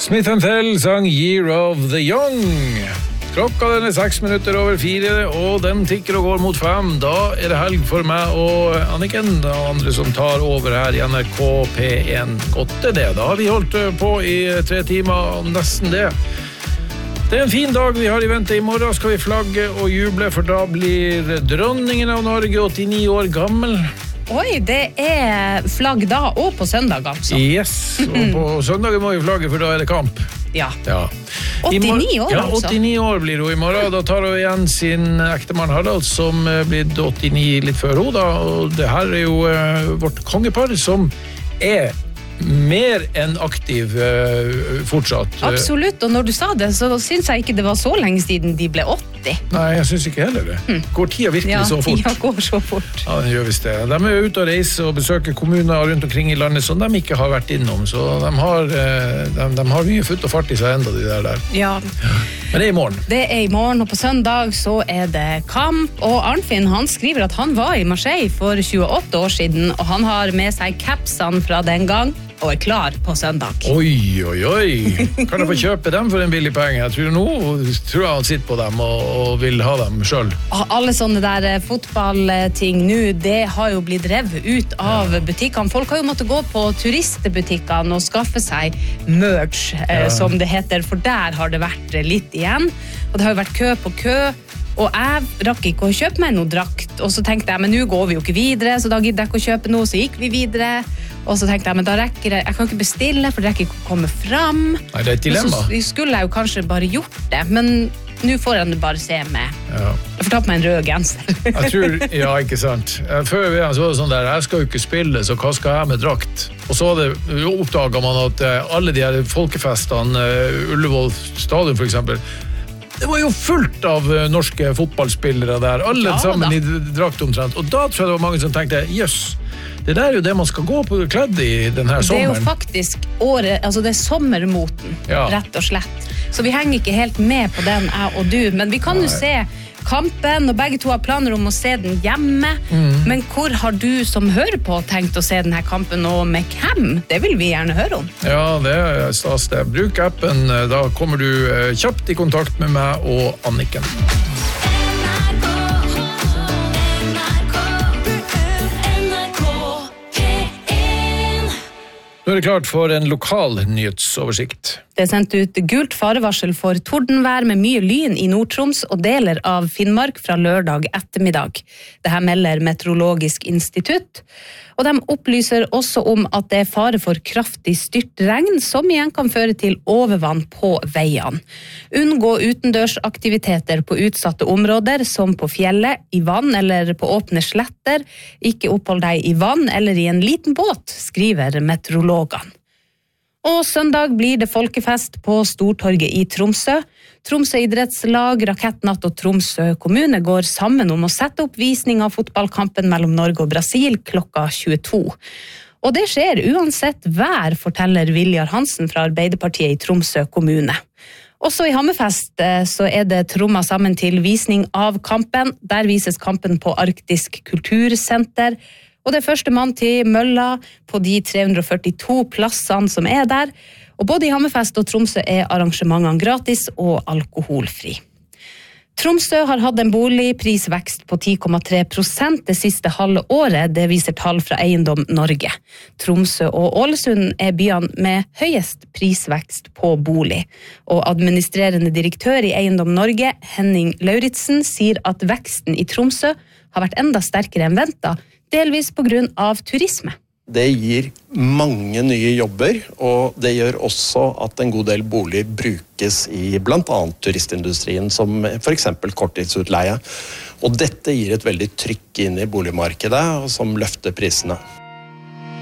Smith & Tell sang Year of the Young. Klokka den 4:06, og den tikker og går mot 5. Da det helg for meg og Anniken, og andre som tar over her i NRK P1. Godt det. Da har vi holdt på i 3 timer, nesten det. Det en fin dag vi har i vente. I morgen skal vi flagge og juble, for da blir dronningen av Norge 89 år gammel. Oi, det flagg da, og på søndag altså. Yes, og på søndag må vi flagge, for da det kamp. Ja. 89 år altså. 89 år blir hun i morgen. Da tar hun igjen sin ektemann Harald, som blir 89 litt før hun da. Og det her jo vårt kongepar, som mer enn aktiv fortsatt. Absolutt, og når du sa det, så synes jeg ikke det var så lenge siden de ble 80. Nei, jeg synes ikke heller det. Går tida virkelig så fort? Ja, går så fort. Ja, den gjør visst det. De jo ute og reiser og besøker kommuner rundt omkring i landet som de ikke har vært innom, så de har mye futt og fart i seg enda, de der. Ja. Men det i morgen. Det i morgen, og på søndag så det kamp, og Arnfinn, han skriver at han var i Marseille for 28 år siden, og han har med seg capsene fra den gang, og klar på søndag. Oi. Kan jeg få kjøpe dem for en billig penge? Jeg tror han sitter på dem og vil ha dem selv. Alle sånne der fotballting nå, det har jo blitt revet ut av butikkene. Folk har jo måttet gå på turistbutikkene og skaffe seg merch, som det heter, for der har det vært litt igjen. Og det har jo vært kø på kø. Og jeg rakk ikke å kjøpe meg noe drakt, og så tenkte jeg, men nå går vi jo ikke videre, så da gidder jeg ikke å kjøpe noe, så gikk vi videre, og så tenkte jeg, men da rekker jeg kan ikke bestille, for det rekker ikke å komme fram. Nei, det et dilemma. Så skulle jeg jo kanskje bare gjort det, men nå får jeg bare se med. Jeg får ta på meg en rød genser. Jeg tror, ikke sant. Før vi så var det sånn der, jeg skal jo ikke spille, så hva skal jeg med drakt? Og så oppdaget man at alle de her folkefestene, Ullevål stadion for eksempel, det var jo fullt av norske fotballspillere der, alle sammen i drakt omtrent. Og da tror jeg det var mange som tenkte, jøss, det der jo det man skal gå på kledd i denne sommeren. Det jo faktisk året, altså det sommermoten, rett og slett. Så vi henger ikke helt med på den, jeg og du, men vi kan jo se kampen, og begge to har planer om å se den hjemme. Men hvor har du som hører på tenkt å se denne kampen, og med hvem? Det vil vi gjerne høre om. Ja, det stas det. Bruk appen, da kommer du kjapt i kontakt med meg og Anniken. Nå det klart for en lokal nyhetsoversikt. Det sendt ut gult farevarsel for tordenvær med mye lyn i Nord-Troms og deler av Finnmark fra lørdag ettermiddag. Dette melder Meteorologisk institutt, og de opplyser også om at det fare for kraftig styrtregn, som igjen kan føre til overvann på veiene. Unngå utendørsaktiviteter på utsatte områder, som på fjellet, i vann eller på åpne sletter. Ikke opphold deg i vann eller i en liten båt, skriver meteorologene. Og søndag blir det folkefest på Stortorget i Tromsø. Tromsø idrettslag, Rakettnatt og Tromsø kommune går sammen om å sette opp visning av fotballkampen mellom Norge og Brasil klokka 22. Og det skjer uansett vær, forteller Viljar Hansen fra Arbeiderpartiet i Tromsø kommune. Også i Hammerfest så det tromma sammen til visning av kampen. Der vises kampen på Arktisk kultursenter. Og det første mann til mølla på de 342 plassene som der. Og både i Hammerfest og Tromsø arrangementene gratis og alkoholfri. Tromsø har hatt en boligprisvekst på 10,3% det siste halve året, det viser tall fra Eiendom Norge. Tromsø og Ålesund byene med høyest prisvekst på bolig. Og administrerende direktør i Eiendom Norge, Henning Lauritsen, sier at veksten i Tromsø har vært enda sterkere enn ventet, delvis på grunn av turisme. Det gir mange nye jobber, og det gjør også at en god del boliger brukes i blant annet turistindustrien, som for eksempel korttidsutleie. Og dette gir et veldig trykk inn i boligmarkedet, som løfter prisene.